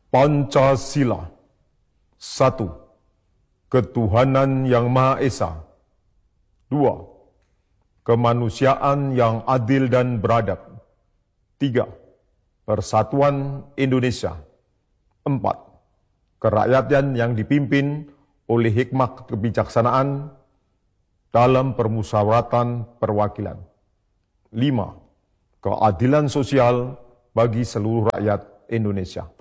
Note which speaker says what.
Speaker 1: Pancasila. 1. Ketuhanan yang Maha Esa. 2. Kemanusiaan yang adil dan beradab. 3. Persatuan Indonesia. 4. Kerakyatan yang dipimpin oleh hikmah kebijaksanaan dalam permusyawaratan perwakilan. 5. Keadilan sosial bagi seluruh rakyat Indonesia.